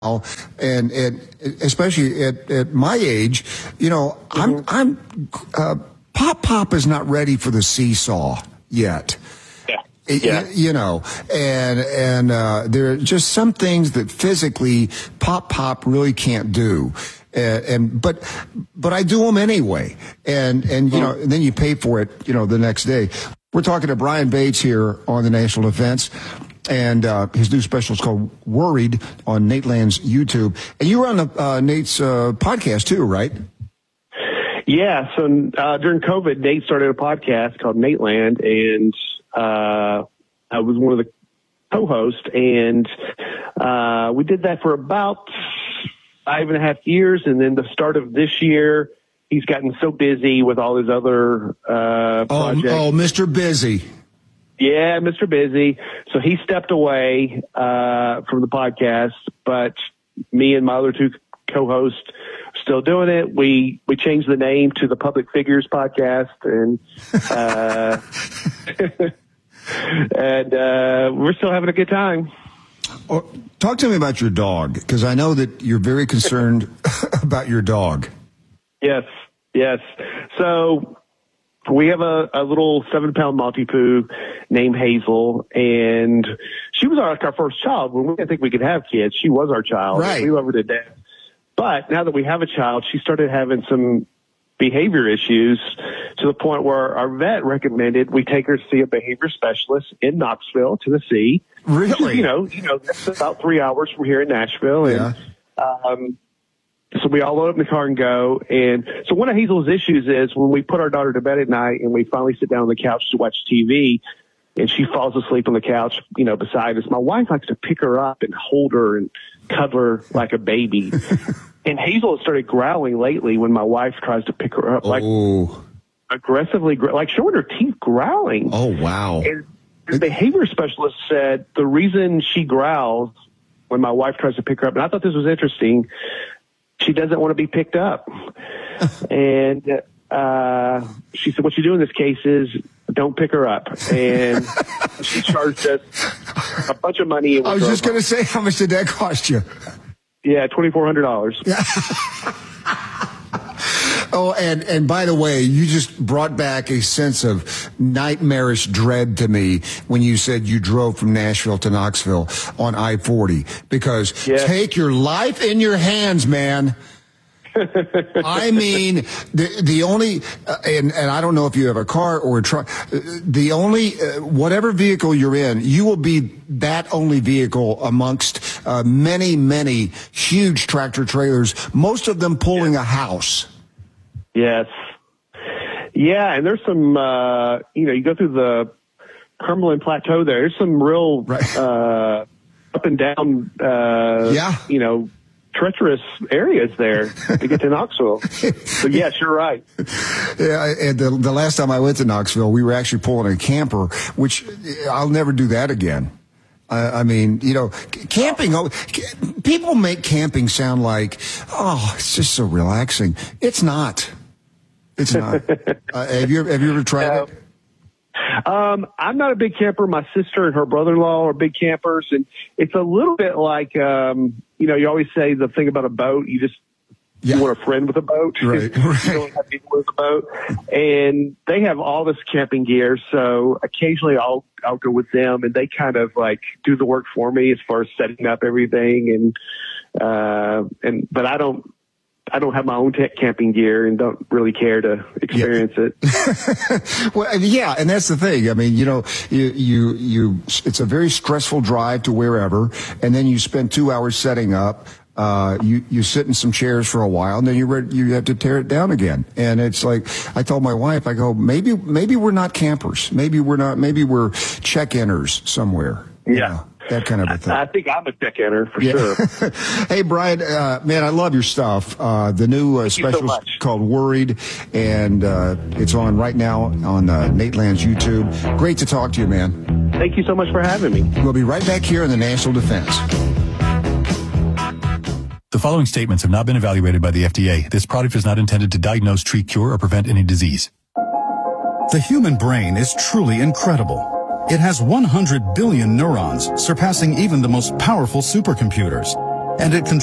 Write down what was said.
and especially at my age, I'm Pop is not ready for the seesaw yet. Yeah. And there are just some things that physically Pop really can't do. But I do them anyway. And then you pay for it, the next day. We're talking to Brian Bates here on the National Defense. And his new special is called Worried on Nate Land's YouTube. And you were on Nate's podcast too, right? Yeah. So during COVID, Nate started a podcast called Nate Land, and I was one of the co-hosts. And we did that for about 5.5 years. And then the start of this year, he's gotten so busy with all his other projects. Oh, Mr. Busy. Yeah, Mr. Busy. So he stepped away from the podcast, but me and my other two co-hosts are still doing it. We changed the name to the Public Figures Podcast, and we're still having a good time. Oh, talk to me about your dog, because I know that you're very concerned about your dog. Yes. So we have a little 7-pound Maltipoo named Hazel, and she was our first child. When we didn't think we could have kids, she was our child. Right. We love her to death. But now that we have a child, she started having some behavior issues to the point where our vet recommended we take her to see a behavior specialist in Knoxville, Tennessee. Really? That's about 3 hours from here in Nashville. And, so we all load up in the car and go. And so one of Hazel's issues is when we put our daughter to bed at night and we finally sit down on the couch to watch TV, and she falls asleep on the couch, beside us, my wife likes to pick her up and hold her and cuddle her like a baby. And Hazel has started growling lately when my wife tries to pick her up, like aggressively, like showing her teeth, growling. Oh, wow. And the behavior specialist said the reason she growls when my wife tries to pick her up, and I thought this was interesting, she doesn't want to be picked up. And she said, what you do in this case is don't pick her up. And she charged us a bunch of money. I was just going to say, how much did that cost you? Yeah, $2,400. Oh, and by the way, you just brought back a sense of nightmarish dread to me when you said you drove from Nashville to Knoxville on I-40, because take your life in your hands, man. I mean, the only, and I don't know if you have a car or a truck, the only, whatever vehicle you're in, you will be that only vehicle amongst many, many huge tractor trailers, most of them pulling a house. Yes. Yeah, and there's some, you go through the Cumberland Plateau there's some real up and down, treacherous areas there to get to Knoxville. So, yes, you're right. Yeah, and the last time I went to Knoxville, we were actually pulling a camper, which I'll never do that again. I mean, camping, people make camping sound like, it's just so relaxing. It's not. It's not. Have you ever tried it? I'm not a big camper. My sister and her brother-in-law are big campers, and it's a little bit like, you always say the thing about a boat. You want a friend with a boat. Right. You don't have people with a boat. And they have all this camping gear, so occasionally I'll go with them, and they kind of like do the work for me as far as setting up everything. But I don't have my own camping gear and don't really care to experience it. Well, yeah, and that's the thing. I mean, it's a very stressful drive to wherever, and then you spend 2 hours setting up. You sit in some chairs for a while, and then you have to tear it down again. And it's like, I told my wife, I go, maybe we're not campers. Maybe we're check-inners somewhere. Yeah. That kind of a thing. I think I'm a check-inner for sure. Hey, Brian, man, I love your stuff. The new special is called Worried, and it's on right now on Nate Land's YouTube. Great to talk to you, man. Thank you so much for having me. We'll be right back here in the National Defense. The following statements have not been evaluated by the FDA. This product is not intended to diagnose, treat, cure, or prevent any disease. The human brain is truly incredible. It has 100 billion neurons, surpassing even the most powerful supercomputers. and it